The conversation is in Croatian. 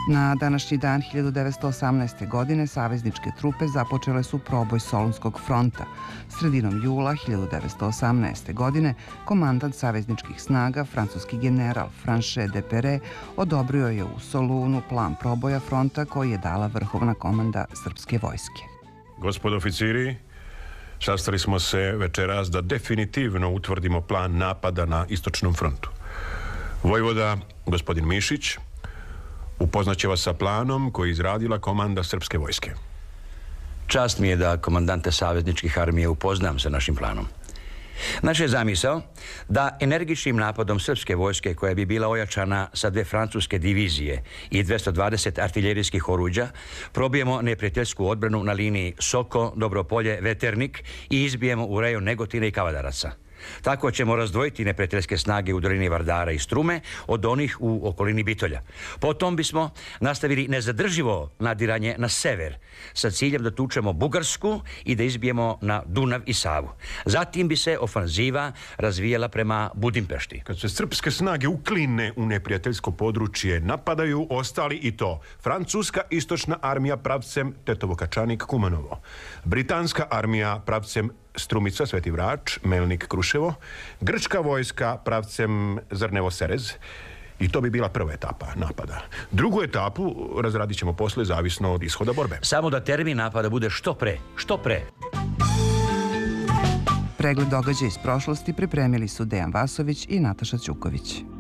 Na današnji dan 1918. godine savezničke trupe započele su proboj Solunskog fronta. Sredinom jula 1918. godine komandant savezničkih snaga, francuski general Franchet de Pere, odobrio je u Solunu plan proboja fronta koji je dala vrhovna komanda srpske vojske. Gospodo oficiri, sastali smo se večeras da definitivno utvrdimo plan napada na istočnom frontu. Vojvoda, gospodin Mišić, upoznaće vas sa planom koji je izradila komanda srpske vojske. Čast mi je da komandante savezničkih armija upoznam sa našim planom. Naš je zamisao da energičnim napadom srpske vojske, koja bi bila ojačana sa 2 francuske divizije i 220 artiljerijskih oruđa, probijemo neprijateljsku odbranu na liniji Soko, Dobropolje, Veternik i izbijemo u rejon Negotine i Kavadaraca. Tako ćemo razdvojiti neprijateljske snage u dolini Vardara i Strume od onih u okolini Bitolja. Potom bismo nastavili nezadrživo nadiranje na sever sa ciljem da tučemo Bugarsku i da izbijemo na Dunav i Savu. Zatim bi se ofanziva razvijala prema Budimpešti. Kad se srpske snage ukline u neprijateljsko područje, napadaju ostali i to francuska istočna armija pravcem Tetovo-Kačanik-Kumanovo, britanska armija pravcem Strumica, Sveti Vrač, Melnik, Kruševo, grčka vojska pravcem Zrnevo-Serez, i to bi bila prva etapa napada. Drugu etapu razradit ćemo posle zavisno od ishoda borbe. Samo da termin napada bude što pre. Pregled događaja iz prošlosti pripremili su Dejan Vasović i Nataša Ćuković.